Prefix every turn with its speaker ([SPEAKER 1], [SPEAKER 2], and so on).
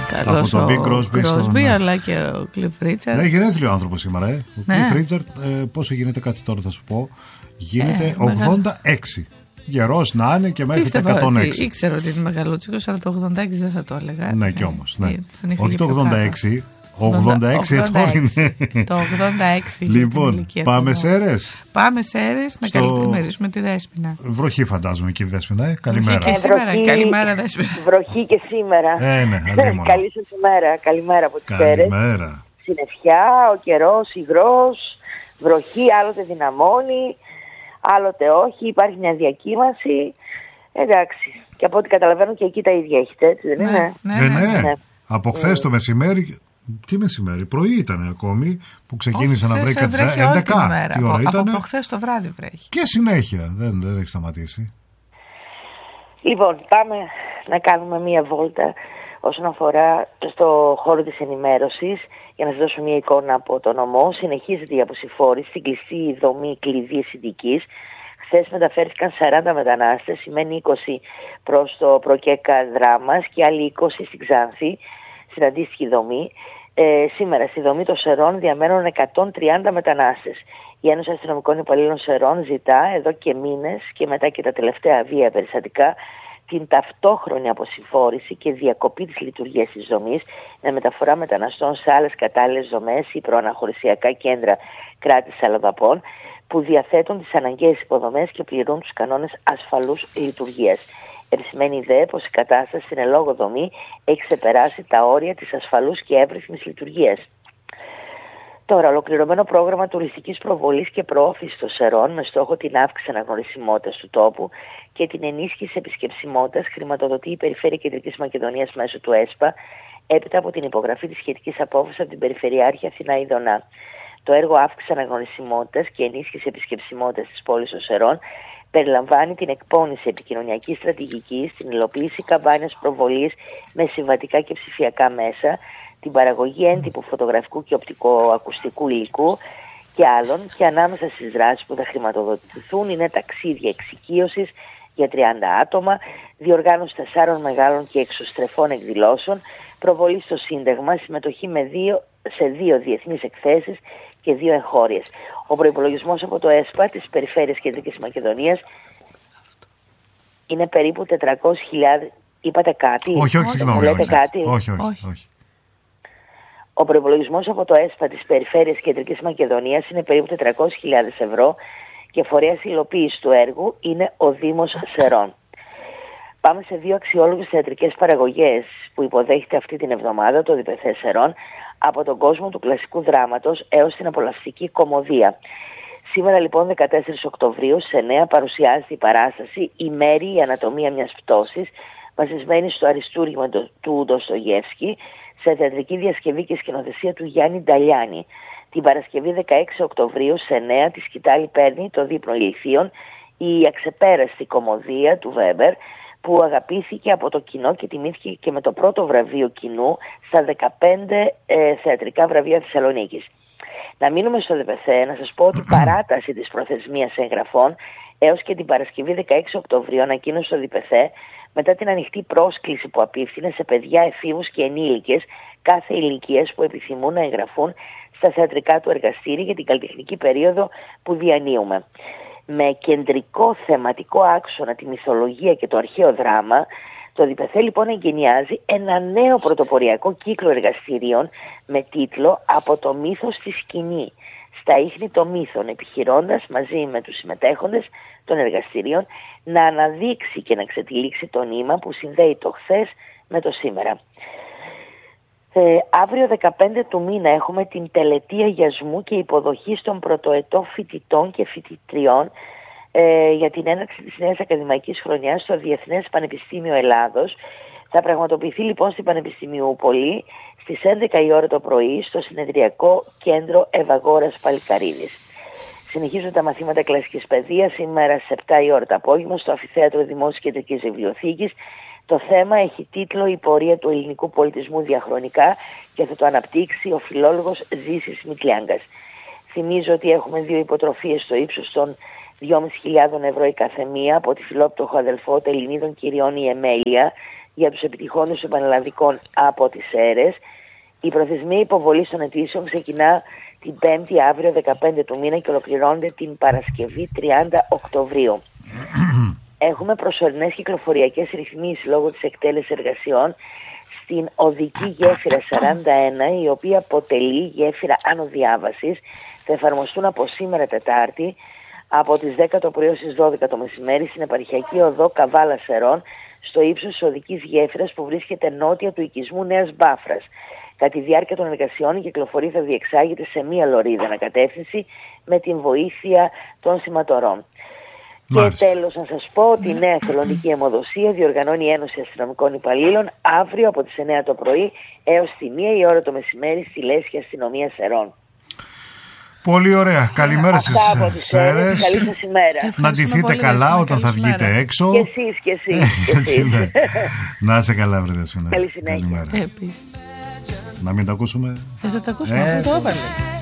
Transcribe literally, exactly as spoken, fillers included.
[SPEAKER 1] Καλός
[SPEAKER 2] από τον
[SPEAKER 1] ο
[SPEAKER 2] Bing Crosby,
[SPEAKER 1] Crosby,
[SPEAKER 2] στον...
[SPEAKER 1] αλλά και ο Cliff Richard.
[SPEAKER 2] Ναι, γενέθλιο άνθρωπο σήμερα. Ε. Ο
[SPEAKER 1] ναι.
[SPEAKER 2] Cliff Richard, ε, πόσο γίνεται, κάτσε τώρα θα σου πω. Γίνεται
[SPEAKER 1] ε,
[SPEAKER 2] ογδόντα έξι. Γερός να είναι και μέχρι τα εκατόν έξι.
[SPEAKER 1] Ότι, ήξερα ότι είναι μεγαλούτσικος, αλλά το ογδόντα έξι δεν θα το έλεγα.
[SPEAKER 2] Ναι, κι όμως. Ναι.
[SPEAKER 1] Όχι
[SPEAKER 2] το ογδόντα έξι. ογδόντα έξι ετών είναι.
[SPEAKER 1] Το ογδόντα έξι.
[SPEAKER 2] Λοιπόν, πάμε σε αίρες.
[SPEAKER 1] Πάμε σε αίρες να Στο... καλημερίσουμε τη Δέσποινα.
[SPEAKER 2] Βροχή φαντάζομαι και η Δέσποινα, ε. Καλημέρα.
[SPEAKER 1] Βροχή και σήμερα. Βροχή... Καλημέρα, Δέσποινα.
[SPEAKER 3] Βροχή και σήμερα.
[SPEAKER 2] Ε, ναι,
[SPEAKER 3] καλή σας ημέρα. Καλημέρα από τις αίρες.
[SPEAKER 2] Καλημέρα.
[SPEAKER 3] Συννεφιά, ο καιρός, υγρός, βροχή, άλλοτε δυναμώνει, άλλοτε όχι, υπάρχει μια διακύμαση. Εντάξει. Και από ό,τι καταλαβαίνω και εκεί τα ίδια έχετε, έτσι δεν
[SPEAKER 1] ναι,
[SPEAKER 3] είναι?
[SPEAKER 1] Ναι, ναι, ναι.
[SPEAKER 2] ναι. Από χθες το μεσημέρι. Τι μεσημέρι, πρωί ήταν ακόμη που ξεκίνησε
[SPEAKER 1] Όχι,
[SPEAKER 2] να βρέχει κατά τις έντεκα. Τι ώρα
[SPEAKER 1] από,
[SPEAKER 2] ήταν?
[SPEAKER 1] Από χθες το βράδυ βρέχει.
[SPEAKER 2] Και συνέχεια, δεν, δεν έχει σταματήσει.
[SPEAKER 3] Λοιπόν, πάμε να κάνουμε μία βόλτα όσον αφορά στο χώρο της ενημέρωσης για να σας δώσω μία εικόνα από το νομό. Συνεχίζεται η αποσυμφόρηση στην κλειστή δομή κλειδί Συντικής. Χθες μεταφέρθηκαν σαράντα μετανάστες, σημαίνει είκοσι προς το Προκέκα Δράμας και άλλοι είκοσι στην Ξάνθη, στην αντίστοιχη δομή. Ε, σήμερα στη δομή των Σερών διαμένουν εκατόν τριάντα μετανάστες. Η Ένωση Αστυνομικών Υπαλλήλων Σερών ζητά εδώ και μήνες και μετά και τα τελευταία βία περιστατικά την ταυτόχρονη αποσυμφόρηση και διακοπή της λειτουργίας της δομής με μεταφορά μεταναστών σε άλλες κατάλληλες δομές ή προαναχωρησιακά κέντρα κράτησης αλλοδαπών που διαθέτουν τις αναγκαίες υποδομές και πληρούν τους κανόνες ασφαλούς λειτουργίας. Επισημαίνει δε πως η κατάσταση στην ελόγω δομή έχει ξεπεράσει τα όρια της ασφαλούς και εύρυθμης λειτουργίας. Τώρα, ολοκληρωμένο πρόγραμμα τουριστικής προβολής και προώθησης των Σερών με στόχο την αύξηση αναγνωρισιμότητας του τόπου και την ενίσχυση επισκεψιμότητας χρηματοδοτεί η Περιφέρεια Κεντρικής Μακεδονίας μέσω του ΕΣΠΑ έπειτα από την υπογραφή της σχετικής απόφασης από την Περιφερειάρχη Αθηνά Ιδονά. Το έργο αύξηση αναγνωρισιμότητας και ενίσχυση επισκεψιμότητας της πόλης των Σερών περιλαμβάνει την εκπόνηση επικοινωνιακής στρατηγικής, την υλοποίηση καμπάνιας προβολής με συμβατικά και ψηφιακά μέσα, την παραγωγή έντυπου φωτογραφικού και οπτικοακουστικού υλικού και άλλων, και ανάμεσα στις δράσεις που θα χρηματοδοτηθούν είναι ταξίδια εξοικείωσης για τριάντα άτομα, διοργάνωση τεσσάρων μεγάλων και εξωστρεφών εκδηλώσεων, προβολή στο Σύνταγμα, συμμετοχή με δύο, σε δύο διεθνείς εκθέσεις και δύο εγχώριες. Ο προϋπολογισμός από το ΕΣΠΑ της Περιφέρειας Κεντρικής Μακεδονίας είναι περίπου τετρακόσιες χιλιάδες. Είπατε κάτι?
[SPEAKER 2] Όχι, όχι, συγγνώμη.
[SPEAKER 3] Λέτε κάτι?
[SPEAKER 2] Όχι, όχι, όχι. όχι.
[SPEAKER 3] Ο προϋπολογισμός από το ΕΣΠΑ της Περιφέρειας Κεντρικής Μακεδονίας είναι περίπου τετρακόσιες χιλιάδες ευρώ και φορέας υλοποίησης του έργου είναι ο Δήμος Σερών. Πάμε σε δύο αξιόλογες θεατρικές παραγωγές που υποδέχεται αυτή την εβδομάδα το ΔΠΘ Σερών, από τον κόσμο του κλασικού δράματος έως την απολαυστική κωμωδία. Σήμερα λοιπόν δεκατέσσερις Οκτωβρίου σε εννέα παρουσιάζεται η παράσταση «Η Μέρη, η ανατομία μιας πτώσης», βασισμένη στο αριστούργημα του Ντοστογεύσκη, σε θεατρική διασκευή και σκηνοθεσία του Γιάννη Νταλιάνη. Την Παρασκευή δεκαέξι Οκτωβρίου σε εννέα τη σκητάλη παίρνει το δείπνο ηλιθείων, η αξεπέραστη κωμωδία του Βέμπερ, που αγαπήθηκε από το κοινό και τιμήθηκε και με το πρώτο βραβείο κοινού στα δεκαπέντε ε, θεατρικά βραβεία Θεσσαλονίκης. Να μείνουμε στο ΔΠΘ, να σας πω ότι η παράταση της προθεσμίας εγγραφών έως και την Παρασκευή δεκαέξι Οκτωβρίου ανακοίνωσε στο ΔΠΘ μετά την ανοιχτή πρόσκληση που απίφθινε σε παιδιά, εφήβους και ενήλικες κάθε ηλικίας που επιθυμούν να εγγραφούν στα θεατρικά του εργαστήρια για την καλλιτεχνική περίοδο που διανύουμε. Με κεντρικό θεματικό άξονα τη μυθολογία και το αρχαίο δράμα, το ΔΠΘ λοιπόν εγκαινιάζει ένα νέο πρωτοποριακό κύκλο εργαστηρίων με τίτλο «Από το μύθος στη σκηνή», στα ίχνη των μύθων, επιχειρώντας μαζί με τους συμμετέχοντες των εργαστηρίων να αναδείξει και να ξετυλίξει το νήμα που συνδέει το χθες με το σήμερα. Ε, αύριο δεκαπέντε του μήνα έχουμε την τελετή αγιασμού και υποδοχής των πρωτοετών φοιτητών και φοιτητριών ε, για την έναρξη της νέας ακαδημαϊκής χρονιάς στο Διεθνές Πανεπιστήμιο Ελλάδος. Θα πραγματοποιηθεί λοιπόν στην Πανεπιστημιούπολη στις έντεκα η ώρα το πρωί στο συνεδριακό κέντρο Ευαγόρας Παλικαρίδης. Συνεχίζουν τα μαθήματα κλασικής παιδείας σήμερα στις επτά η ώρα το απόγευμα στο Αμφιθέατρο Δημόσιας Κεντρικής Βιβλιοθήκης. Το θέμα έχει τίτλο «Η πορεία του ελληνικού πολιτισμού διαχρονικά» και θα το αναπτύξει ο φιλόλογος Ζήσης Μητλιάγκας. Θυμίζω ότι έχουμε δύο υποτροφίες στο ύψος των δυόμισι χιλιάδες ευρώ η καθεμία από τη φιλόπτωχο αδελφό Ελληνίδων Κυριών η Εμέλεια για τους επιτυχόντες των πανελλαδικών από τις Σέρρες. Η προθεσμία υποβολής των αιτήσεων ξεκινά την Πέμπτη, αύριο δεκαπέντε του μήνα, και ολοκληρώνεται την Παρασκευή τριάντα Οκτωβρίου. Έχουμε προσωρινές κυκλοφοριακές ρυθμίσεις λόγω της εκτέλεσης εργασιών στην οδική γέφυρα σαράντα ένα, η οποία αποτελεί γέφυρα άνω διάβασης. Θα εφαρμοστούν από σήμερα Τετάρτη από τις δέκα το πρωί ως τις δώδεκα το μεσημέρι στην επαρχιακή οδό Καβάλα Σερών, στο ύψος της οδικής γέφυρας που βρίσκεται νότια του οικισμού Νέας Μπάφρας. Κατά τη διάρκεια των εργασιών η κυκλοφορία θα διεξάγεται σε μία λωρίδα ανακατεύθυνση με την βοήθεια των σηματορών. Μάλιστα. Και τέλος να σας πω ότι η νέα εθελοντική αιμοδοσία διοργανώνει η Ένωση Αστυνομικών Υπαλλήλων αύριο από τις εννιά το πρωί έως τη μία η ώρα το μεσημέρι στη Λέσχη Αστυνομία Σερών.
[SPEAKER 2] Πολύ ωραία. Καλημέρα στις Σέρρες.
[SPEAKER 3] Καλή σας ημέρα.
[SPEAKER 2] Να ντυθείτε καλά όταν θα βγείτε έξω.
[SPEAKER 3] Και εσείς, και εσείς. Και εσείς.
[SPEAKER 2] Να είσαι καλά, βρε Δέσποινα.
[SPEAKER 3] Καλή συνέχεια.
[SPEAKER 1] Επίσης.
[SPEAKER 2] Να μην τα ακούσουμε.
[SPEAKER 1] Δεν θα τα ακούσουμε, αφού το έβαλε.